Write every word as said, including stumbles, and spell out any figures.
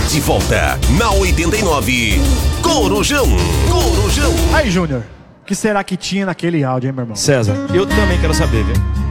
de volta na oitenta e nove. Corujão, Corujão. Aí, Júnior, o que será que tinha naquele áudio, hein, meu irmão? César, eu também quero saber, viu?